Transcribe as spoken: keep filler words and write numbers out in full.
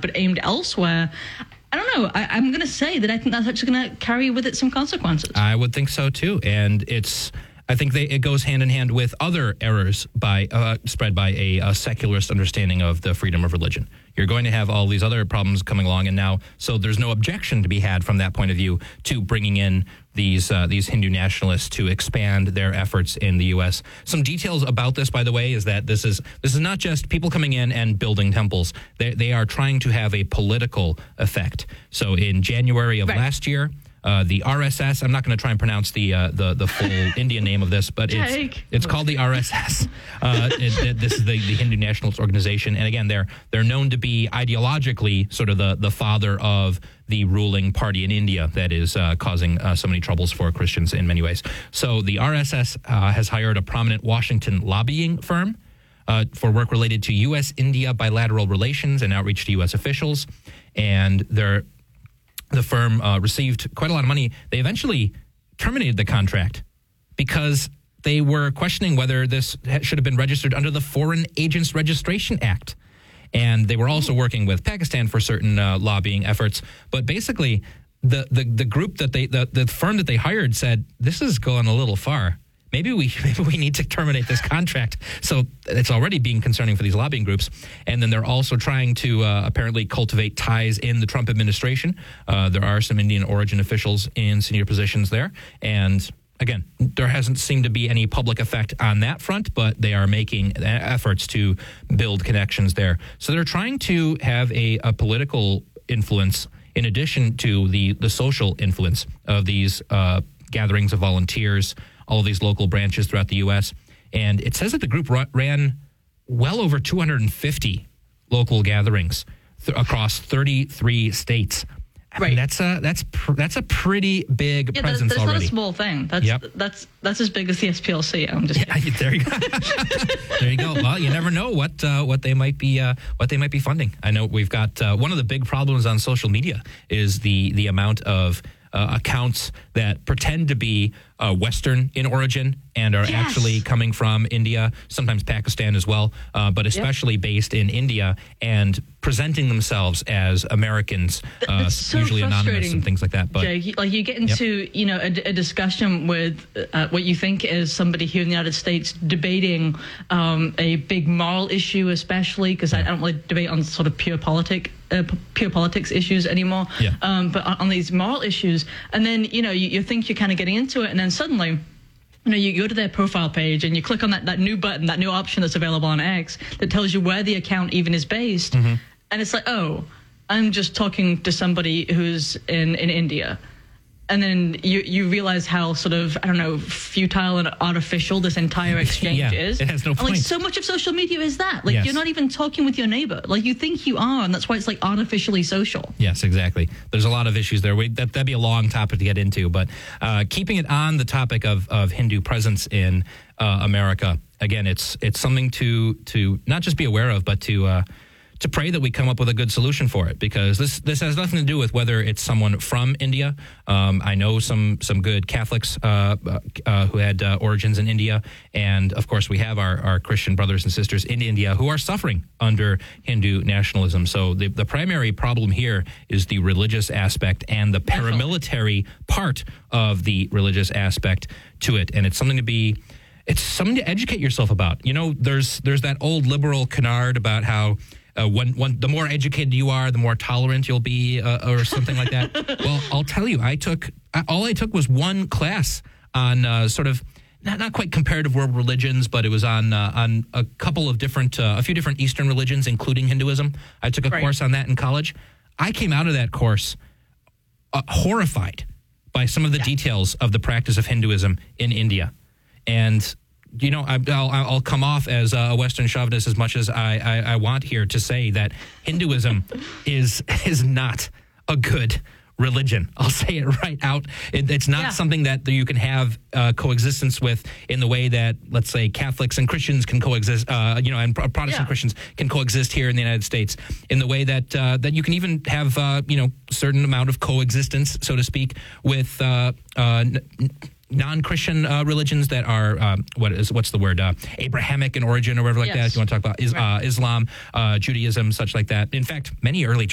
but aimed elsewhere. I don't know. I, I'm going to say that I think that's actually going to carry with it some consequences. I would think so, too. And it's... I think they, it goes hand in hand with other errors by uh, spread by a, a secularist understanding of the freedom of religion. You're going to have all these other problems coming along, and now, so there's no objection to be had from that point of view to bringing in these uh, these Hindu nationalists to expand their efforts in the U S. Some details about this, by the way, is that this is this is not just people coming in and building temples. They, they are trying to have a political effect. So in January of right. last year, Uh, the R S S, I'm not going to try and pronounce the uh, the, the full Indian name of this, but it's it's called the R S S. Uh, it, it, this is the, the Hindu Nationalist Organization. And again, they're they're known to be ideologically sort of the, the father of the ruling party in India that is uh, causing uh, so many troubles for Christians in many ways. So the R S S uh, has hired a prominent Washington lobbying firm uh, for work related to U S India bilateral relations and outreach to U S officials. And they're The firm uh, received quite a lot of money. They eventually terminated the contract because they were questioning whether this should have been registered under the Foreign Agents Registration Act. And they were also working with Pakistan for certain uh, lobbying efforts. But basically, the, the, the group that they, the, the firm that they hired said, this is going a little far. Maybe we maybe we need to terminate this contract. So it's already being concerning for these lobbying groups. And then they're also trying to uh, apparently cultivate ties in the Trump administration. Uh, there are some Indian origin officials in senior positions there. And again, there hasn't seemed to be any public effect on that front, but they are making efforts to build connections there. So they're trying to have a, a political influence in addition to the, the social influence of these uh, gatherings of volunteers, all of these local branches throughout the U S. And it says that the group ran well over two hundred fifty local gatherings th- across thirty-three states. I right. mean, that's a that's pr- that's a pretty big yeah, presence that's, that's already. That's not a small thing. That's yep. that's that's as big as the S P L C. I'm just yeah, there you go. There you go. Well, you never know what uh, what they might be uh, what they might be funding. I know we've got uh, one of the big problems on social media is the the amount of Uh, accounts that pretend to be uh, Western in origin and are yes. actually coming from India, sometimes Pakistan as well, uh, but especially yep. based in India and presenting themselves as Americans, uh, so usually anonymous and things like that. But Jay, like you get into yep. you know a, a discussion with uh, what you think is somebody here in the United States debating um, a big moral issue, especially because yeah. I don't really debate on sort of pure politic. Uh, p- pure politics issues anymore, yeah. um, but on, on these moral issues, and then you know you, you think you're kind of getting into it, and then suddenly, you know, you go to their profile page and you click on that, that new button, that new option that's available on X that tells you where the account even is based, mm-hmm. and it's like, oh, I'm just talking to somebody who's in in India. And then you, you realize how sort of, I don't know, futile and artificial this entire exchange yeah, is. It has no and point. like so much of social media is that. Like yes. you're not even talking with your neighbor. Like you think you are, and that's why it's like artificially social. Yes, exactly. There's a lot of issues there. We, that, that'd be a long topic to get into. But uh, keeping it on the topic of, of Hindu presence in uh, America, again, it's it's something to to not just be aware of, but to uh, to pray that we come up with a good solution for it, because this this has nothing to do with whether it's someone from India. Um, I know some some good Catholics uh, uh, who had uh, origins in India, and of course we have our, our Christian brothers and sisters in India who are suffering under Hindu nationalism. So the, the primary problem here is the religious aspect and the paramilitary part of the religious aspect to it, and it's something to be it's something to educate yourself about. You know, there's there's that old liberal canard about how Uh, when, when the more educated you are, the more tolerant you'll be, uh, or something like that. Well, I'll tell you, I took all I took was one class on uh, sort of not not quite comparative world religions, but it was on uh, on a couple of different, uh, a few different Eastern religions, including Hinduism. I took a right. course on that in college. I came out of that course uh, horrified by some of the yeah. details of the practice of Hinduism in India, and. You know, I'll, I'll come off as a Western chauvinist as much as I, I, I want here to say that Hinduism is is not a good religion. I'll say it right out. It, it's not yeah. something that you can have uh, coexistence with in the way that, let's say, Catholics and Christians can coexist, uh, you know, and Protestant yeah. Christians can coexist here in the United States, in the way that uh, that you can even have, uh, you know, certain amount of coexistence, so to speak, with uh, uh, n- non-Christian uh, religions that are um, what is what's the word uh, Abrahamic in origin or whatever like yes. that. If you want to talk about is, right. uh, Islam, uh, Judaism, such like that. In fact, many early